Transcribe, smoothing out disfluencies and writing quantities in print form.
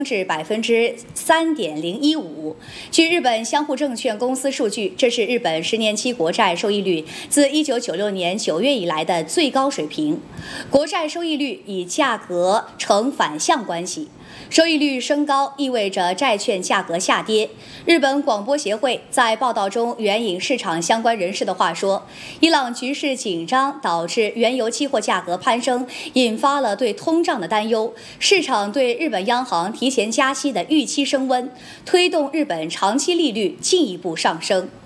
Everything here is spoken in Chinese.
至3.015%。据日本相互证券公司数据，这是日本10年期国债收益率自1996年9月以来的最高水平。国债收益率以价格呈反向关系，收益率升高意味着债券价格下跌。日本广播协会在报道中援引市场相关人士的话说，伊朗局势紧张导致原油期货价格攀升，引发了对通胀的担忧，市场对日本央行提前加息的预期升温，推动日本长期利率进一步上升。